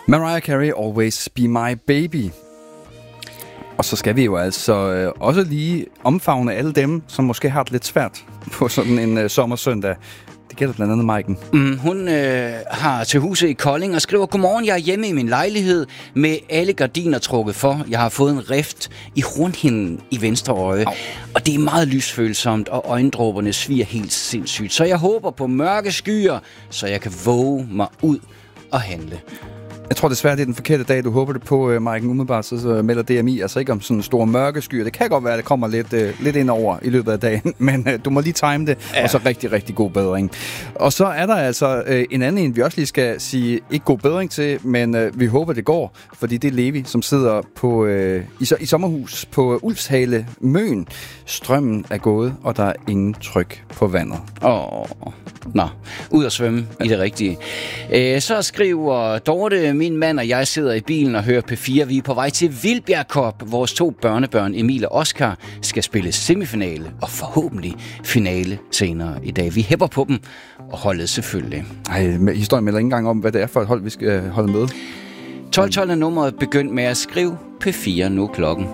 Mariah Carey, Always Be My Baby. Og så skal vi jo altså også lige omfavne alle dem, som måske har det lidt svært på sådan en sommersøndag. Det gælder blandt andet Maiken. Hun har til huse i Kolding og skriver: Godmorgen, jeg er hjemme i min lejlighed med alle gardiner trukket for. Jeg har fået en rift i hornhinden i venstre øje. Og det er meget lysfølsomt, og øjendråberne sviger helt sindssygt. Så jeg håber på mørke skyer, så jeg kan våge mig ud og handle. Jeg tror desværre, det er den forkerte dag, du håber det på, Maiken. Umiddelbart så melder DMI altså ikke om sådan store mørke skyer. Det kan godt være, at det kommer lidt ind over i løbet af dagen, men du må lige time det, ja. Og så rigtig, rigtig god bedring. Og så er der altså en anden, vi også lige skal sige ikke god bedring til, men vi håber, det går, fordi det er Levi, som sidder på i sommerhus på Ulfshale Møn. Strømmen er gået, og der er ingen tryk på vandet. Nå, ud at svømme i det rigtige. Så skriver Dorte: min mand og jeg sidder i bilen og hører P4. Vi er på vej til Vildbjerg Cup. Vores 2 børnebørn, Emil og Oscar, skal spille semifinale og forhåbentlig finale senere i dag. Vi hæpper på dem, og holdet selvfølgelig. Historien melder ikke engang om, hvad det er for et hold, vi skal holde med. 12 er nummeret. Begynd med at skrive P4 nu klokken